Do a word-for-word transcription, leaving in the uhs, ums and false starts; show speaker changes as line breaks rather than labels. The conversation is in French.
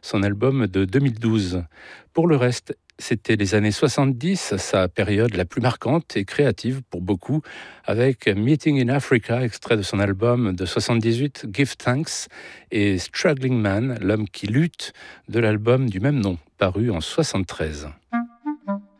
son album de deux mille douze. Pour le reste, c'était les années soixante-dix, sa période la plus marquante et créative pour beaucoup, avec Meeting in Africa, extrait de son album de soixante-dix-huit, Give Thanks, et Struggling Man, l'homme qui lutte, de l'album du même nom, paru en soixante-treize.